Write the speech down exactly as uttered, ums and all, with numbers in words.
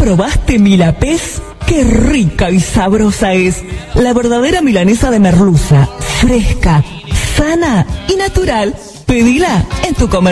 probaste Milapés? ¡Qué rica y sabrosa es! La verdadera milanesa de merluza, fresca, sana y natural. Pedila en tu comercio.